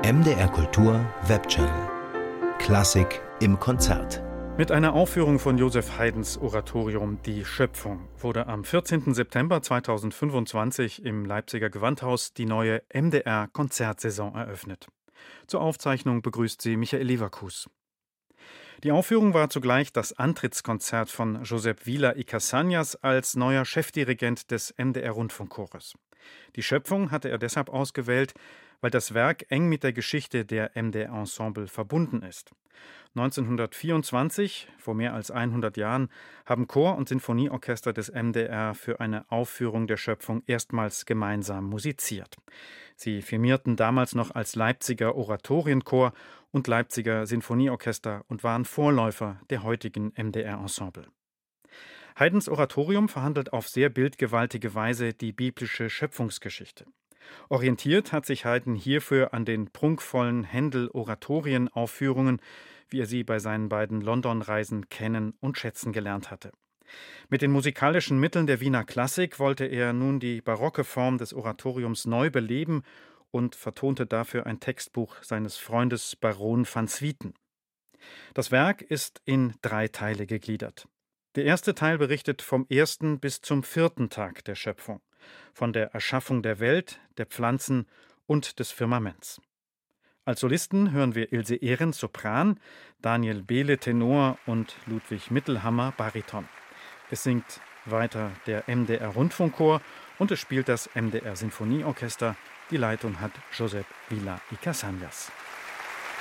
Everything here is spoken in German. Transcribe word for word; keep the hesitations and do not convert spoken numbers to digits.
M D R Kultur Webchannel. Klassik im Konzert. Mit einer Aufführung von Joseph Haydns Oratorium Die Schöpfung wurde am vierzehnten September zweitausendfünfundzwanzig im Leipziger Gewandhaus die neue M D R-Konzertsaison eröffnet. Zur Aufzeichnung begrüßt sie Michael Leverkus. Die Aufführung war zugleich das Antrittskonzert von Josep Vila y Casañas als neuer Chefdirigent des M D R-Rundfunkchores. Die Schöpfung hatte er deshalb ausgewählt, weil das Werk eng mit der Geschichte der M D R-Ensemble verbunden ist. neunzehnhundertvierundzwanzig, vor mehr als hundert Jahren, haben Chor und Sinfonieorchester des M D R für eine Aufführung der Schöpfung erstmals gemeinsam musiziert. Sie firmierten damals noch als Leipziger Oratorienchor und Leipziger Sinfonieorchester und waren Vorläufer der heutigen M D R-Ensemble. Haydns Oratorium verhandelt auf sehr bildgewaltige Weise die biblische Schöpfungsgeschichte. Orientiert hat sich Haydn hierfür an den prunkvollen Händel-Oratorienaufführungen, wie er sie bei seinen beiden London-Reisen kennen und schätzen gelernt hatte. Mit den musikalischen Mitteln der Wiener Klassik wollte er nun die barocke Form des Oratoriums neu beleben und vertonte dafür ein Textbuch seines Freundes Baron van Swieten. Das Werk ist in drei Teile gegliedert. Der erste Teil berichtet vom ersten bis zum vierten Tag der Schöpfung, von der Erschaffung der Welt, der Pflanzen und des Firmaments. Als Solisten hören wir Ilse Ehrens Sopran, Daniel Behle Tenor und Ludwig Mittelhammer Bariton. Es singt weiter der M D R-Rundfunkchor und es spielt das M D R-Sinfonieorchester. Die Leitung hat Josep Vila y Casañas.